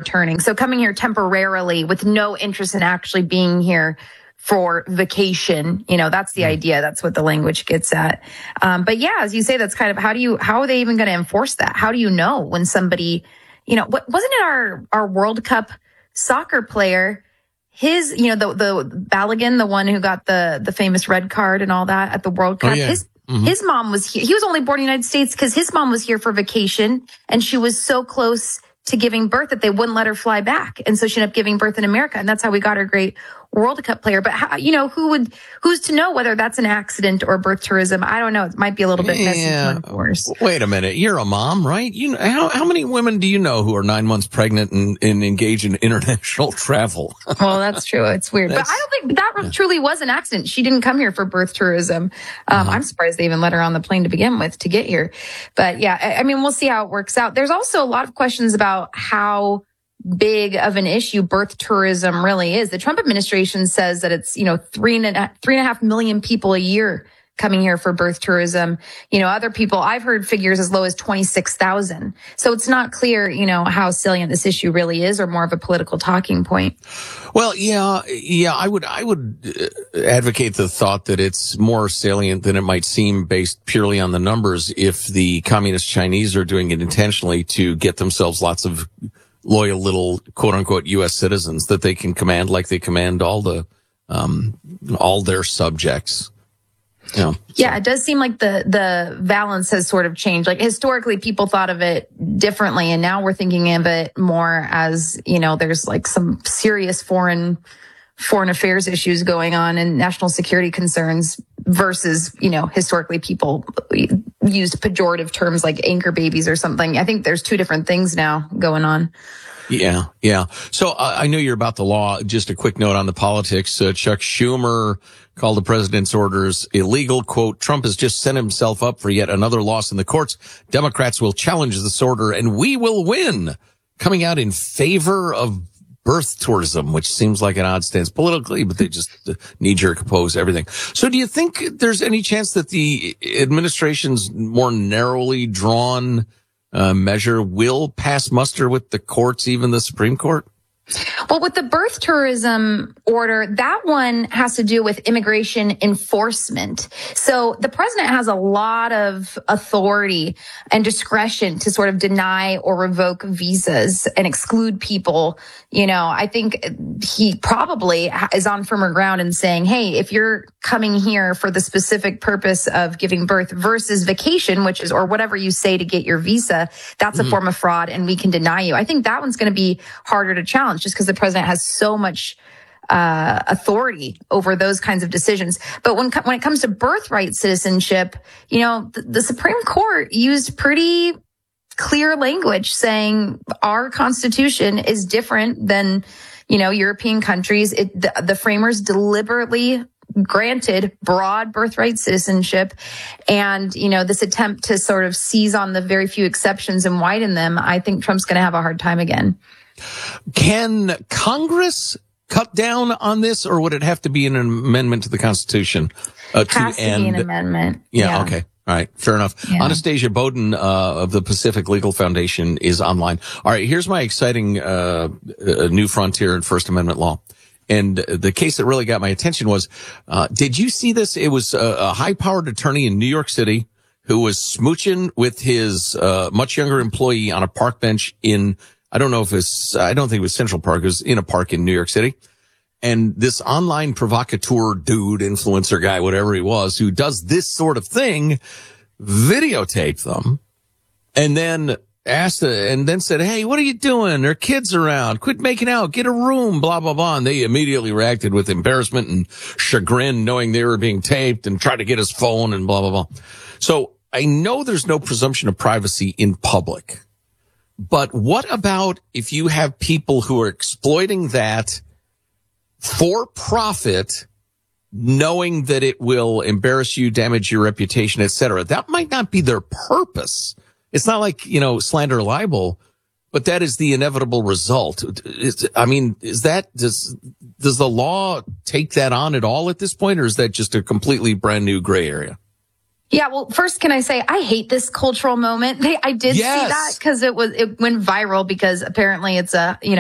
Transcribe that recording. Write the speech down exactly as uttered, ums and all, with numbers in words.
returning. So coming here temporarily with no interest in actually being here for vacation, you know, that's the idea. That's what the language gets at. Um, but yeah, as you say, that's kind of, how do you, how are they even going to enforce that? How do you know when somebody, you know, what, wasn't it our, our World Cup soccer player, his, you know, the, the Balogun, the one who got the, the famous red card and all that at the World Cup, oh, yeah. his, mm-hmm. his mom was here. He was only born in the United States because his mom was here for vacation and she was so close to giving birth that they wouldn't let her fly back. And so she ended up giving birth in America. And that's how we got her great World Cup player. But how, you know, who would, who's to know whether that's an accident or birth tourism? I don't know. It might be a little bit messy yeah. to enforce. Wait a minute. You're a mom, right? You know, how, how many women do you know who are nine months pregnant and, and engage in international travel? Well, that's true. It's weird. But I don't think that yeah. truly was an accident. She didn't come here for birth tourism. Um, uh-huh. I'm surprised they even let her on the plane to begin with to get here. But yeah, I, I mean, we'll see how it works out. There's also a lot of questions about how big of an issue birth tourism really is. The Trump administration says that it's, you know, three and a, three and a half million people a year coming here for birth tourism. You know, other people, I've heard figures as low as twenty-six thousand. So it's not clear, you know, how salient this issue really is or more of a political talking point. Well, yeah, yeah, I would, I would advocate the thought that it's more salient than it might seem based purely on the numbers if the communist Chinese are doing it intentionally to get themselves lots of loyal little quote unquote U S citizens that they can command like they command all the, um, all their subjects. You know, yeah, so. It does seem like the, the balance has sort of changed. Like historically people thought of it differently and now we're thinking of it more as, you know, there's like some serious foreign, foreign affairs issues going on and national security concerns versus, you know, historically people used pejorative terms like anchor babies or something. I think there's two different things now going on. Yeah, yeah. So uh, I know you're about the law. Just a quick note on the politics. Uh, Chuck Schumer called the president's orders illegal. Quote, Trump has just set himself up for yet another loss in the courts. Democrats will challenge this order and we will win. Coming out in favor of birth tourism, which seems like an odd stance politically, but they just uh, knee-jerk oppose everything. So do you think there's any chance that the administration's more narrowly drawn uh, measure will pass muster with the courts, even the Supreme Court? Well, with the birth tourism order, that one has to do with immigration enforcement. So the president has a lot of authority and discretion to sort of deny or revoke visas and exclude people. You know, I think he probably is on firmer ground in saying, hey, if you're coming here for the specific purpose of giving birth versus vacation, which is, or whatever you say to get your visa, that's mm-hmm. a form of fraud and we can deny you. I think that one's going to be harder to challenge just because the president has so much uh authority over those kinds of decisions. But when when it comes to birthright citizenship, you know, the, the Supreme Court used pretty clear language saying our Constitution is different than, you know, European countries. It, the, the framers deliberately granted broad birthright citizenship. And, you know, this attempt to sort of seize on the very few exceptions and widen them, I think Trump's going to have a hard time again. Can Congress cut down on this, or would it have to be an amendment to the Constitution? Uh, it has to, to end? be an amendment. Yeah, yeah. Okay. All right. Fair enough. Yeah. Anastasia Bowden uh, of the Pacific Legal Foundation is online. All right. Here's my exciting uh, uh new frontier in First Amendment law. And the case that really got my attention was, uh, did you see this? It was a, a high-powered attorney in New York City who was smooching with his uh much younger employee on a park bench in, I don't know if it's, I don't think it was Central Park. It was in a park in New York City. And this online provocateur dude, influencer guy, whatever he was, who does this sort of thing, videotaped them and then asked, and then said, hey, what are you doing? There are kids around. Quit making out. Get a room, blah, blah, blah. And they immediately reacted with embarrassment and chagrin, knowing they were being taped, and tried to get his phone and blah, blah, blah. So I know there's no presumption of privacy in public. But what about if you have people who are exploiting that for profit, knowing that it will embarrass you, damage your reputation, et cetera? That might not be their purpose. It's not like, you know, slander or libel, but that is the inevitable result. Is, I mean, is that, does, does the law take that on at all at this point, or is that just a completely brand new gray area? Yeah, well, first, can I say I hate this cultural moment? They, I did yes. see that because it was it went viral because apparently it's a, you know,